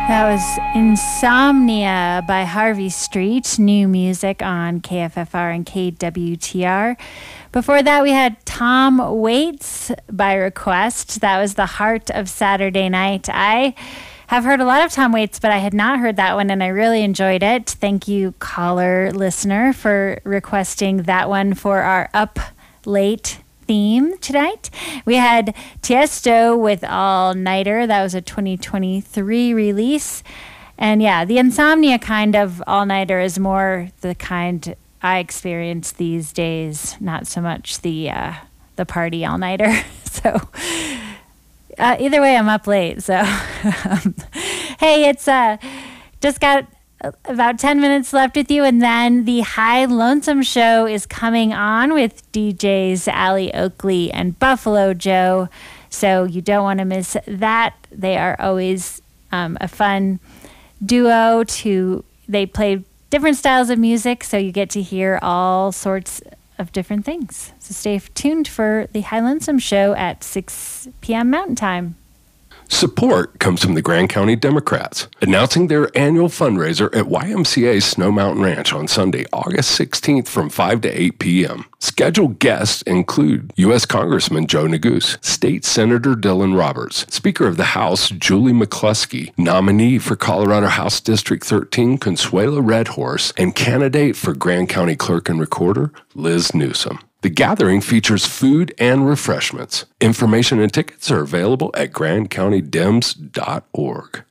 That was Insomnia by Harvey Street, new music on KFFR and KWTR. Before that, we had Tom Waits by request. That was The Heart of Saturday Night. I have heard a lot of Tom Waits, but I had not heard that one, and I really enjoyed it. Thank you, caller listener, for requesting that one for our Up Late theme tonight. We had Tiesto with All Nighter. That was a 2023 release. And yeah, the Insomnia kind of All Nighter is more the kind I experience these days, not so much the party All Nighter. So either way, I'm up late. So hey, it's just got about 10 minutes left with you, and then the High Lonesome Show is coming on with DJs Allie Oakley and Buffalo Joe, so you don't want to miss that. They are always a fun duo. They play different styles of music, so you get to hear all sorts of different things. So stay tuned for the High Lonesome Show at 6 p.m. Mountain Time. Support comes from the Grand County Democrats, announcing their annual fundraiser at YMCA Snow Mountain Ranch on Sunday, August 16th from 5 to 8 p.m. Scheduled guests include U.S. Congressman Joe Neguse, State Senator Dylan Roberts, Speaker of the House Julie McCluskey, nominee for Colorado House District 13 Consuelo Redhorse, and candidate for Grand County Clerk and Recorder Liz Newsom. The gathering features food and refreshments. Information and tickets are available at grandcountydems.org.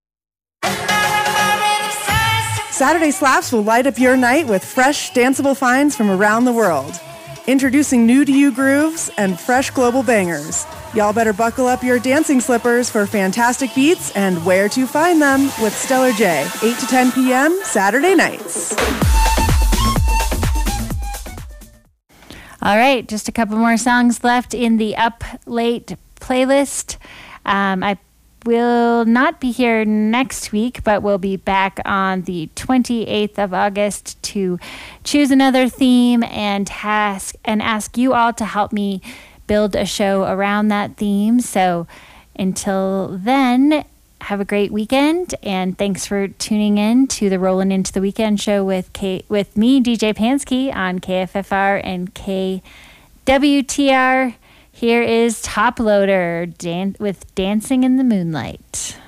Saturday Slaps will light up your night with fresh, danceable finds from around the world. Introducing new-to-you grooves and fresh global bangers. Y'all better buckle up your dancing slippers for fantastic beats and where to find them with Stellar J, 8 to 10 p.m. Saturday nights. All right, just a couple more songs left in the Up Late playlist. I will not be here next week, but we'll be back on the 28th of August to choose another theme and ask you all to help me build a show around that theme. So until then, have a great weekend, and thanks for tuning in to the Rollin' Into the Weekend show with me, DJ Pansky, on KFFR and KWTR. Here is Top Loader with Dancing in the Moonlight.